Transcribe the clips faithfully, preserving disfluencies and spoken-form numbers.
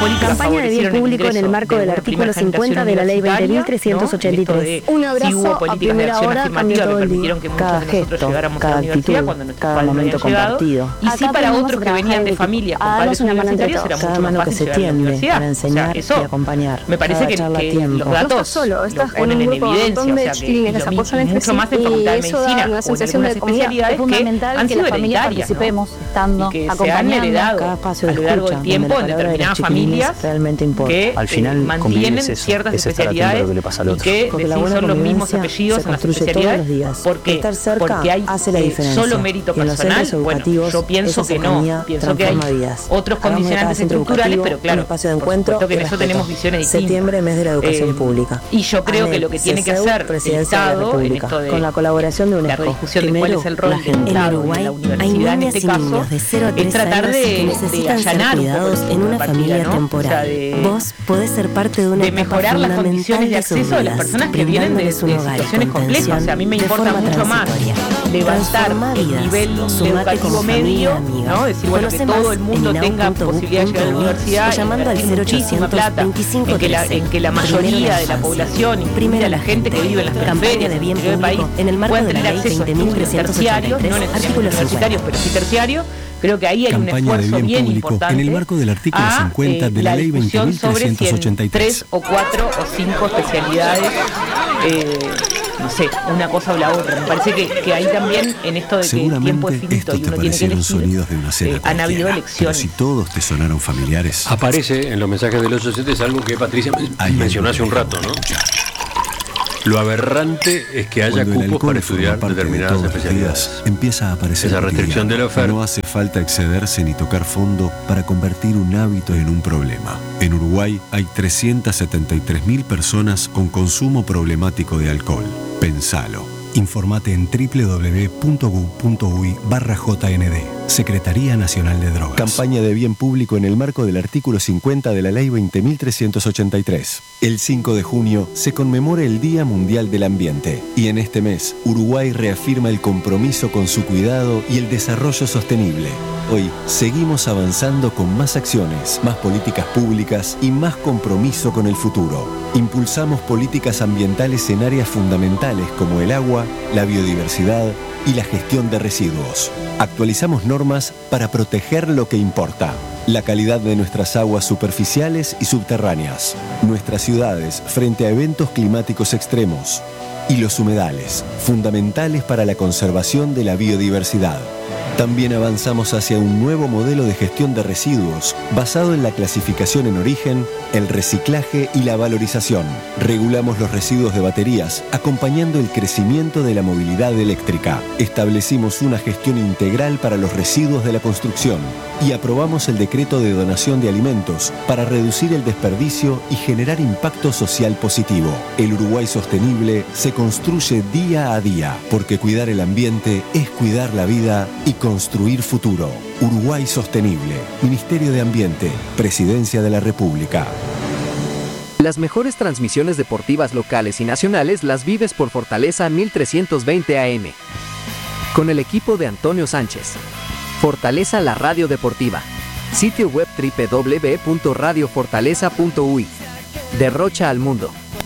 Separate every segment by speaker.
Speaker 1: políticas
Speaker 2: Campaña de bien público en el marco del artículo cincuenta de la ley veinte mil trescientos ochenta y tres.
Speaker 1: ¿no?
Speaker 2: Un abrazo
Speaker 1: sí hubo políticas
Speaker 2: a primera
Speaker 1: de
Speaker 2: hora,
Speaker 1: acción afirmativa que permitieron que muchos
Speaker 3: cada
Speaker 1: de nosotros
Speaker 3: gesto,
Speaker 1: llegáramos
Speaker 3: cada
Speaker 1: a la universidad
Speaker 3: actitud,
Speaker 1: cuando nuestros
Speaker 3: cada
Speaker 1: padres no
Speaker 3: momento
Speaker 1: habían llegado.
Speaker 3: compartido.
Speaker 1: Y sí,
Speaker 2: Acá
Speaker 1: para
Speaker 2: aprendemos
Speaker 1: otros
Speaker 2: a
Speaker 1: que
Speaker 2: trabajar
Speaker 1: venían
Speaker 2: en
Speaker 1: de
Speaker 2: equipo.
Speaker 1: familias con
Speaker 2: Ah,
Speaker 1: padres
Speaker 2: no es una mano entre
Speaker 1: universitarios era
Speaker 2: todos.
Speaker 1: mucho
Speaker 3: Cada
Speaker 1: más
Speaker 3: mano que
Speaker 1: fácil
Speaker 3: se
Speaker 1: llegar a la
Speaker 3: tiende
Speaker 1: universidad.
Speaker 3: para enseñar
Speaker 1: O sea, eso
Speaker 3: y acompañar.
Speaker 1: me parece
Speaker 3: Cada
Speaker 1: que,
Speaker 3: charla
Speaker 1: que
Speaker 3: tiempo.
Speaker 1: los
Speaker 2: No
Speaker 1: datos
Speaker 2: estás solo, estás
Speaker 1: lo
Speaker 2: en
Speaker 1: ponen
Speaker 2: un
Speaker 1: en
Speaker 2: grupo
Speaker 1: evidencia, o
Speaker 2: donde
Speaker 1: sea que
Speaker 2: chiquilines que se
Speaker 1: lo
Speaker 2: apoyan
Speaker 1: mi-
Speaker 2: entre
Speaker 1: mucho
Speaker 2: sí.
Speaker 1: más en
Speaker 2: Y
Speaker 1: facultad de
Speaker 2: eso da
Speaker 1: medicina
Speaker 2: una
Speaker 1: o en
Speaker 2: sensación de
Speaker 1: algunas
Speaker 2: comunidad.
Speaker 1: especialidades
Speaker 4: Es fundamental
Speaker 1: que han
Speaker 4: que
Speaker 1: sido
Speaker 4: las familias
Speaker 1: hereditarias, ¿no?
Speaker 4: participemos, estando,
Speaker 1: y que se han
Speaker 4: acompañando.
Speaker 1: heredado
Speaker 3: Cada espacio
Speaker 1: a
Speaker 3: de
Speaker 1: lo largo
Speaker 3: escucha,
Speaker 1: del tiempo en
Speaker 3: donde la palabra de
Speaker 1: determinadas
Speaker 3: los chiquilines
Speaker 1: familias
Speaker 3: realmente importa.
Speaker 1: que
Speaker 5: Al final,
Speaker 1: eh,
Speaker 5: convivir
Speaker 1: mantienen
Speaker 5: es eso,
Speaker 1: ciertas
Speaker 5: es estar atento a
Speaker 1: especialidades
Speaker 5: lo que le pasa al
Speaker 1: y
Speaker 5: otro.
Speaker 1: que
Speaker 3: Porque la
Speaker 1: sí,
Speaker 3: buena
Speaker 1: son los mismos
Speaker 3: convivencia
Speaker 1: apellidos
Speaker 3: se
Speaker 1: en las
Speaker 3: construye todos
Speaker 1: especialidades
Speaker 3: los días.
Speaker 1: porque,
Speaker 3: Estar cerca
Speaker 1: porque hay
Speaker 3: hace la
Speaker 1: eh,
Speaker 3: diferencia.
Speaker 1: solo mérito
Speaker 3: Y en los
Speaker 1: personal.
Speaker 3: centros
Speaker 1: Bueno,
Speaker 3: educativos,
Speaker 1: yo pienso
Speaker 3: esa
Speaker 1: que no,
Speaker 3: cercanía
Speaker 1: pienso que hay
Speaker 3: transforma vidas.
Speaker 1: otros
Speaker 3: Hagamos de cada
Speaker 1: condicionantes
Speaker 3: centro
Speaker 1: estructurales,
Speaker 3: educativo
Speaker 1: pero claro,
Speaker 3: un espacio de
Speaker 1: por
Speaker 3: encuentro
Speaker 1: supuesto que
Speaker 3: y
Speaker 1: en eso
Speaker 3: respeto.
Speaker 1: tenemos visiones distintas.
Speaker 3: Septiembre, mes de la educación
Speaker 1: Eh,
Speaker 3: pública.
Speaker 1: Y yo creo que lo que tiene que
Speaker 3: ANEP,
Speaker 1: hacer el
Speaker 3: Presidencia de la
Speaker 1: Estado en
Speaker 3: República,
Speaker 1: esto de
Speaker 3: con la colaboración de
Speaker 1: la
Speaker 3: UNESCO.
Speaker 1: rediscusión de
Speaker 3: Primero,
Speaker 1: cuál es el rol
Speaker 3: la
Speaker 1: del
Speaker 3: gente.
Speaker 1: Estado
Speaker 6: En
Speaker 1: y
Speaker 6: Uruguay
Speaker 1: de la
Speaker 6: hay
Speaker 1: universidad en
Speaker 6: niñas
Speaker 1: este
Speaker 6: y
Speaker 1: caso
Speaker 6: niños de cero a
Speaker 1: es
Speaker 6: tres
Speaker 1: tratar
Speaker 6: años
Speaker 1: de,
Speaker 6: que
Speaker 1: de
Speaker 6: necesitan ser
Speaker 1: allanar un poco
Speaker 6: cuidados
Speaker 1: el
Speaker 6: en
Speaker 1: punto de
Speaker 6: una
Speaker 1: partida,
Speaker 6: familia
Speaker 1: ¿no?
Speaker 6: temporal.
Speaker 1: O sea, de,
Speaker 6: Vos podés ser parte de una
Speaker 1: de
Speaker 6: etapa
Speaker 1: mejorar las
Speaker 6: fundamental
Speaker 1: condiciones de
Speaker 6: de sus
Speaker 1: acceso de las
Speaker 6: vidas,
Speaker 1: personas que vienen de, de
Speaker 6: brindándoles un hogar y
Speaker 1: situaciones complejas. O sea, a mí me
Speaker 6: de
Speaker 1: importa
Speaker 6: forma
Speaker 1: mucho más
Speaker 6: transitoria.
Speaker 1: levantar
Speaker 6: Transforma
Speaker 1: el
Speaker 6: vidas.
Speaker 1: nivel
Speaker 6: Sumate
Speaker 1: educativo
Speaker 6: como
Speaker 1: medio,
Speaker 6: familia amiga.
Speaker 1: ¿no? Decir, bueno, que
Speaker 6: Conoce
Speaker 1: todo
Speaker 6: más
Speaker 1: el mundo
Speaker 6: en
Speaker 1: tenga
Speaker 6: inau punto u
Speaker 1: posibilidad de llegar a la
Speaker 6: punto uy
Speaker 1: universidad,
Speaker 6: o llamando al
Speaker 1: invertir
Speaker 6: cero
Speaker 1: muchísima
Speaker 6: ochocientos
Speaker 1: plata
Speaker 6: veinticinco
Speaker 1: en que la,
Speaker 6: trece.
Speaker 1: en que la
Speaker 6: Primero
Speaker 1: mayoría
Speaker 6: la
Speaker 1: de la
Speaker 6: infancia.
Speaker 1: población, incluida
Speaker 6: Primero
Speaker 1: la
Speaker 6: la
Speaker 1: gente que
Speaker 6: gente.
Speaker 1: vive en las
Speaker 6: Campaña
Speaker 1: periferias
Speaker 6: de
Speaker 1: del
Speaker 6: bien
Speaker 1: interior del país,
Speaker 6: público en el marco
Speaker 1: puedan
Speaker 6: de la
Speaker 1: tener
Speaker 6: ley
Speaker 1: acceso a
Speaker 6: veinte mil
Speaker 1: estudios
Speaker 6: trescientos ochenta y
Speaker 1: terciarios,
Speaker 6: tres,
Speaker 1: no necesariamente
Speaker 6: artículo
Speaker 1: universitarios,
Speaker 6: cincuenta.
Speaker 1: pero sí terciarios. Creo que ahí hay un
Speaker 7: Campaña de
Speaker 1: esfuerzo
Speaker 7: bien
Speaker 1: bien
Speaker 7: público
Speaker 1: importante
Speaker 7: en el marco del artículo
Speaker 1: a,
Speaker 7: cincuenta
Speaker 1: eh,
Speaker 7: de la ley
Speaker 1: discusión sobre si en
Speaker 7: veinte mil trescientos ochenta y tres.
Speaker 1: tres o cuatro o cinco especialidades, eh, no sé, una cosa o la otra. Me parece que, que ahí también, en esto de que el tiempo es
Speaker 7: Seguramente
Speaker 1: finito
Speaker 7: estos
Speaker 1: y
Speaker 7: te
Speaker 1: uno tiene que
Speaker 7: parecieron
Speaker 1: elegir,
Speaker 7: sonidos de una cena
Speaker 1: eh, han habido
Speaker 7: cualquiera,
Speaker 1: elecciones.
Speaker 7: pero si todos te sonaron familiares,
Speaker 8: Aparece en los mensajes del ocho siete, es algo que Patricia
Speaker 7: Hay
Speaker 8: mencionó hace un
Speaker 7: algo
Speaker 8: rato, ¿no? Lo aberrante es que haya
Speaker 7: cuando el
Speaker 8: cupos
Speaker 7: alcohol
Speaker 8: para
Speaker 7: forma
Speaker 8: estudiar
Speaker 7: parte de
Speaker 8: determinadas
Speaker 7: todos los
Speaker 8: especialidades.
Speaker 7: días, empieza a aparecer
Speaker 8: Esa restricción de la
Speaker 7: cotidiano.
Speaker 8: oferta.
Speaker 7: No hace falta excederse ni tocar fondo para convertir un hábito en un problema. En Uruguay hay trescientas setenta y tres mil personas con consumo problemático de alcohol. Pensalo. Informate en doble u doble u doble u punto gu punto uy barra J N D. Secretaría Nacional de Drogas. Campaña de bien público en el marco del artículo cincuenta de la ley veinte mil trescientos ochenta y tres. El cinco de junio se conmemora el Día Mundial del Ambiente y en este mes Uruguay reafirma el compromiso con su cuidado y el desarrollo sostenible. Hoy seguimos avanzando con más acciones, más políticas públicas y más compromiso con el futuro. Impulsamos políticas ambientales en áreas fundamentales como el agua, la biodiversidad y la gestión de residuos. Actualizamos normas para proteger lo que importa: la calidad de nuestras aguas superficiales y subterráneas, nuestras ciudades frente a eventos climáticos extremos y los humedales, fundamentales para la conservación de la biodiversidad. También avanzamos hacia un nuevo modelo de gestión de residuos basado en la clasificación en origen, el reciclaje y la valorización. Regulamos los residuos de baterías, acompañando el crecimiento de la movilidad eléctrica. Establecimos una gestión integral para los residuos de la construcción y aprobamos el decreto de donación de alimentos para reducir el desperdicio y generar impacto social positivo. El Uruguay sostenible se construye día a día, porque cuidar el ambiente es cuidar la vida y construir futuro. Uruguay Sostenible, Ministerio de Ambiente, Presidencia de la República.
Speaker 9: Las mejores transmisiones deportivas locales y nacionales las vives por Fortaleza mil trescientos veinte A M. Con el equipo de Antonio Sánchez. Fortaleza la radio deportiva. Sitio web doble u doble u doble u punto radio fortaleza punto uy. De Rocha al mundo.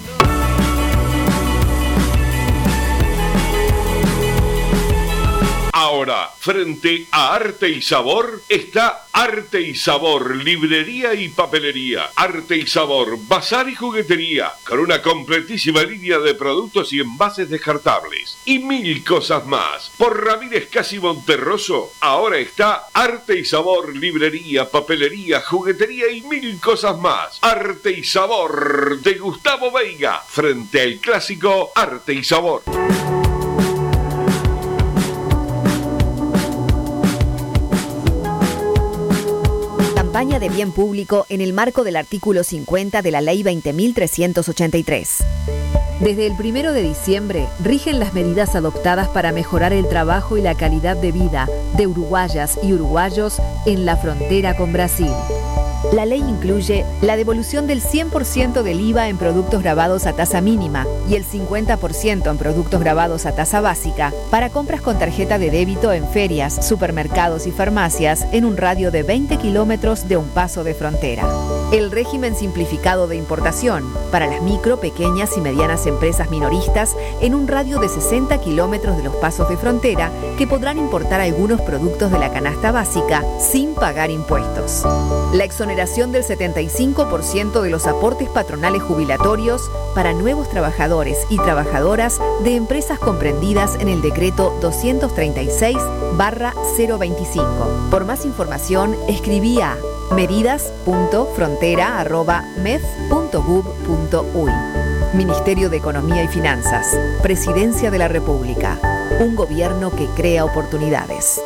Speaker 10: Ahora, frente a Arte y Sabor, está Arte y Sabor, librería y papelería. Arte y Sabor, bazar y juguetería, con una completísima línea de productos y envases descartables. Y mil cosas más. Por Ramírez Casi Monterroso, ahora está Arte y Sabor, librería, papelería, juguetería y mil cosas más. Arte y Sabor, de Gustavo Veiga, frente al clásico Arte y Sabor.
Speaker 11: Campaña de bien público en el marco del artículo cincuenta de la ley veinte mil trescientos ochenta y tres. Desde el primero de diciembre rigen las medidas adoptadas para mejorar el trabajo y la calidad de vida de uruguayas y uruguayos en la frontera con Brasil. La ley incluye la devolución del cien por ciento del I V A en productos gravados a tasa mínima y el cincuenta por ciento en productos gravados a tasa básica para compras con tarjeta de débito en ferias, supermercados y farmacias en un radio de veinte kilómetros de un paso de frontera. El régimen simplificado de importación para las micro, pequeñas y medianas empresas minoristas en un radio de sesenta kilómetros de los pasos de frontera que podrán importar algunos productos de la canasta básica sin pagar impuestos. La exoneración del setenta y cinco por ciento de los aportes patronales jubilatorios para nuevos trabajadores y trabajadoras de empresas comprendidas en el decreto doscientos treinta y seis barra cero veinticinco. Por más información, escribí a medidas punto frontera arroba med punto gov punto uy. Ministerio de Economía y Finanzas, Presidencia de la República, un gobierno que crea oportunidades.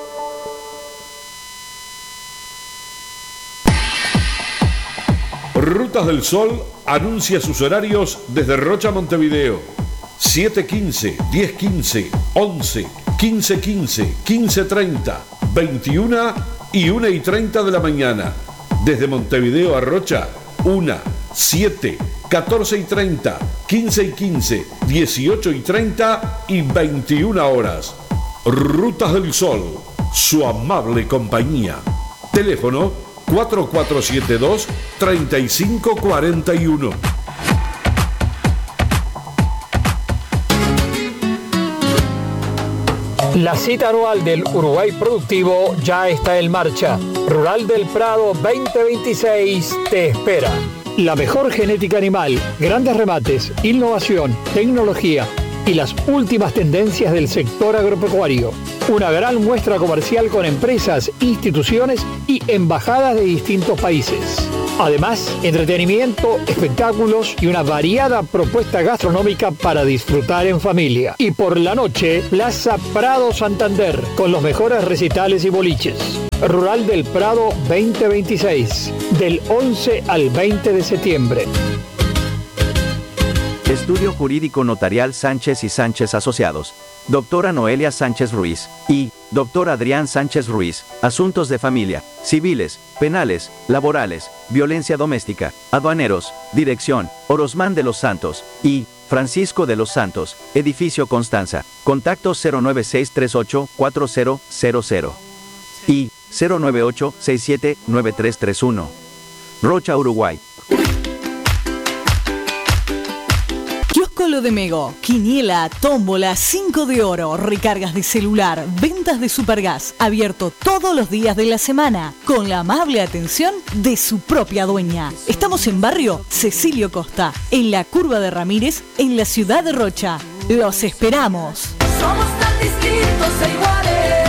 Speaker 10: Rutas del Sol anuncia sus horarios desde Rocha, Montevideo. siete quince, diez quince, once, quince quince, quince treinta, veintiuno y una y treinta de la mañana. Desde Montevideo a Rocha, una, siete, catorce y treinta, quince y quince, dieciocho y treinta y veintiuna horas. Rutas del Sol, su amable compañía. Teléfono cuatro cuatro siete dos, tres cinco cuatro uno.
Speaker 3: La cita anual del Uruguay Productivo ya está en marcha. Rural del Prado veinte veintiséis te espera. La mejor genética animal, grandes remates, innovación, tecnología y las últimas tendencias del sector agropecuario. Una gran muestra comercial con empresas, instituciones y embajadas de distintos países. Además, entretenimiento, espectáculos y una variada propuesta gastronómica para disfrutar en familia. Y por la noche, Plaza Prado Santander, con los mejores recitales y boliches. Rural del Prado veinte veintiséis, del once al veinte de septiembre.
Speaker 4: Estudio Jurídico Notarial Sánchez y Sánchez Asociados. Doctora Noelia Sánchez Ruiz y Doctor Adrián Sánchez Ruiz. Asuntos de familia, civiles, penales, laborales, violencia doméstica, aduaneros, dirección, Orosmán de los Santos y Francisco de los Santos, Edificio Constanza. Contacto cero nueve seis tres ocho cuatro cero cero cero y cero nueve ocho seis siete nueve tres tres uno. Rocha, Uruguay.
Speaker 5: Kiosco de Mego, quiniela, tómbola, cinco de oro, recargas de celular, ventas de supergas, abierto todos los días de la semana, con la amable atención de su propia dueña. Estamos en barrio Cecilio Costa, en la curva de Ramírez, en la ciudad de Rocha. Los esperamos.
Speaker 6: Somos tan distintos e iguales.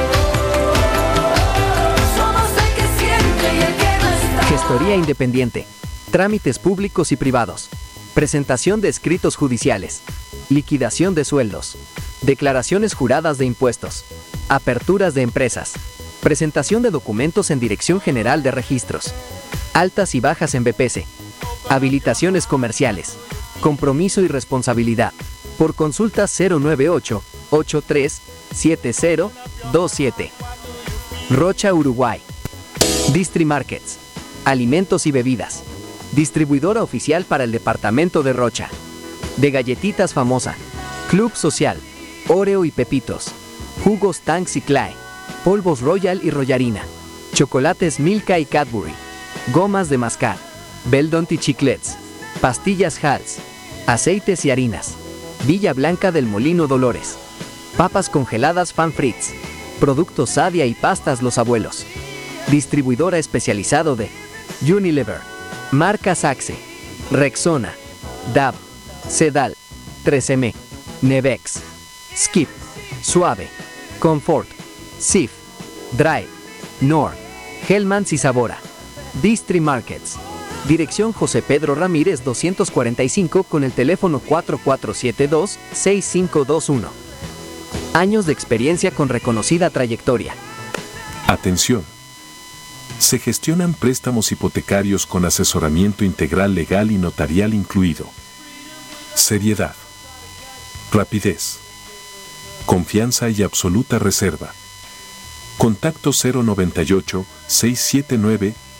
Speaker 6: Somos el que siente y el que no está.
Speaker 9: Gestoría independiente. Trámites públicos y privados. Presentación de escritos judiciales. Liquidación de sueldos. Declaraciones juradas de impuestos. Aperturas de empresas. Presentación de documentos en Dirección General de Registros. Altas y bajas en B P C. Habilitaciones comerciales. Compromiso y responsabilidad. Por consulta cero nueve ocho, ocho tres, siete cero, dos siete. Rocha, Uruguay. Distri Markets. Alimentos y bebidas. Distribuidora oficial para el departamento de Rocha. De galletitas famosa. Club Social. Oreo y Pepitos. Jugos Tanks y Clay. Polvos Royal y Royarina. Chocolates Milka y Cadbury. Gomas de mascar. Beldont y Chiclets. Pastillas Hals. Aceites y harinas. Villa Blanca del Molino Dolores. Papas congeladas Fan Fritz. Productos Sadia y pastas Los Abuelos. Distribuidora especializado de Unilever. Marcas Axe, Rexona, D A B, Sedal, tres eme, Nevex, Skip, Suave, Comfort, Sif, Drive, Nor, Hellmann's y Sabora. Distri Markets. Dirección José Pedro Ramírez doscientos cuarenta y cinco con el teléfono cuatro cuatro siete dos, seis cinco dos uno. Años de experiencia con reconocida trayectoria.
Speaker 12: Atención. Se gestionan préstamos hipotecarios con asesoramiento integral legal y notarial incluido. Seriedad. Rapidez. Confianza y absoluta reserva. Contacto cero noventa y ocho, seiscientos setenta y nueve,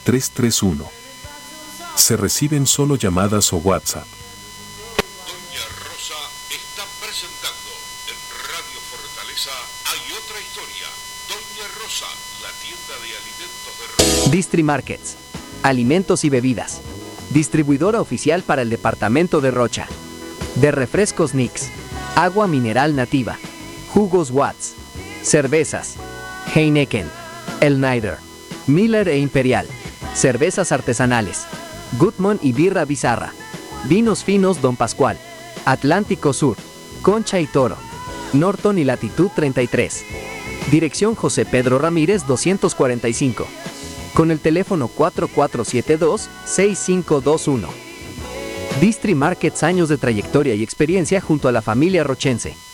Speaker 12: tres tres uno. Se reciben solo llamadas o WhatsApp.
Speaker 10: Doña Rosa está presentando en Radio Fortaleza Hay otra historia. Doña Rosa, la tienda de alimentos de Rosa.
Speaker 9: Distri Markets. Alimentos y bebidas. Distribuidora oficial para el departamento de Rocha. De refrescos Nix. Agua mineral nativa. Jugos Watts. Cervezas. Heineken. El Nider. Miller e Imperial. Cervezas artesanales. Gutmann y Birra Bizarra. Vinos finos Don Pascual. Atlántico Sur. Concha y Toro. Norton y Latitud treinta y tres. Dirección José Pedro Ramírez doscientos cuarenta y cinco. Con el teléfono cuatro cuatro siete dos, seis cinco dos uno. Distri Markets, años de trayectoria y experiencia junto a la familia rochense.